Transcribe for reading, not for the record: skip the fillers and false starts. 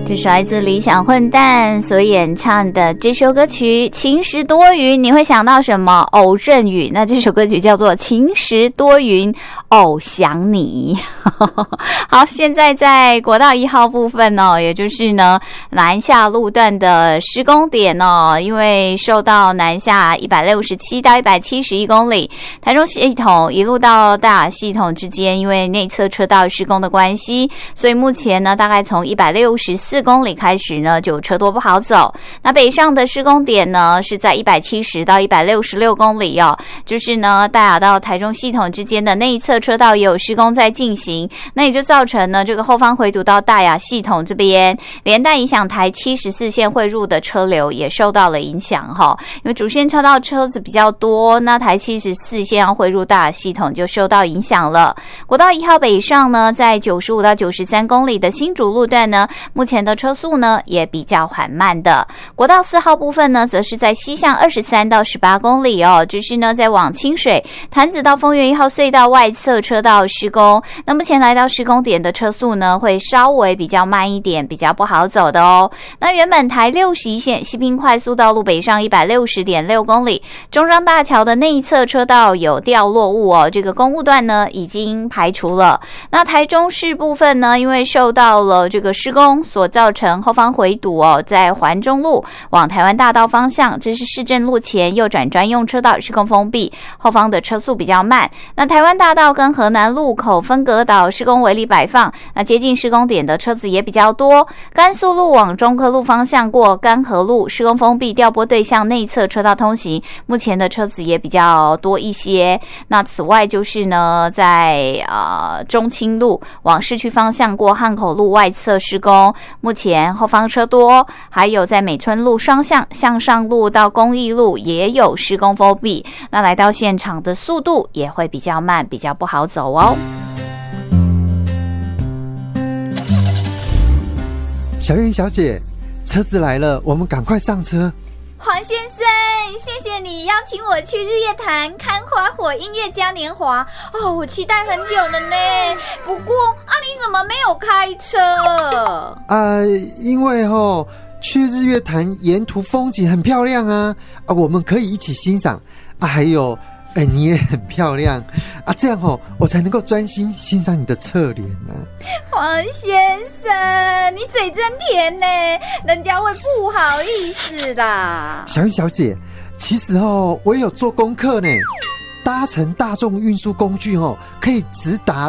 这是来自理想混蛋所演唱的这首歌曲《晴时多云》，你会想到什么？偶阵雨。那这首歌曲叫做《晴时多云偶想你》。好，现在在国道1号部分哦，也就是呢南下路段的施工点哦，因为受到南下167到171公里，台中系统一路到大雅系统之间，因为内侧车道施工的关系，所以目前呢大概从164公里开始呢就车多不好走。那北上的施工点呢是在170到166公里哦，就是呢大雅到台中系统之间的内侧车道也有施工在进行，那也就造成呢这个后方回堵到大雅系统这边，连带影响台74线汇入的车流也受到了影响哈，因为主线车道车子比较多，那台74线要汇入大雅系统就受到影响了。国道1号北上呢，在95到93公里的新竹路段呢，目前的车速呢也比较缓慢的。国道4号部分呢，则是在西向23到18公里哦，就是呢在往清水潭子到丰原1号隧道外侧车道施工，那目前来到施工点的车速呢会稍微比较慢一点，比较不好走的哦。那原本台61线西滨快速道路北上 160.6 公里，中彰大桥的内侧车道有掉落物哦，这个公务段呢已经排除了。那台中市部分呢，因为受到了这个施工所造成后方回堵哦，在环中路往台湾大道方向，这是市政路前右转专用车道施工封闭，后方的车速比较慢。那台湾大道跟河南路口分隔岛施工围篱摆放，那接近施工点的车子也比较多。甘肃路往中科路方向过甘河路施工封闭，调拨对向内侧车道通行，目前的车子也比较多一些。那此外就是呢，在中清路往市区方向过汉口路外侧施工，目前后方车多。还有在美村路双向向上路到公益路也有施工封闭，那来到现场的速度也会比较慢，比较不好走哦。 小燕小姐，车子来了，我们赶快上车。 黄先生，谢谢你邀请我去日月潭看花火音乐嘉年华哦，我期待很久了呢。不过你怎么没有开车？ 因为去日月潭沿途风景很漂亮啊，我们可以一起欣赏还有你也很漂亮这样我才能够专心欣赏你的侧脸啊。 黄先生，你嘴真甜呢，人家会不好意思啦。 小燕小姐，其实我也有做功课呢，搭乘大众运输工具可以直达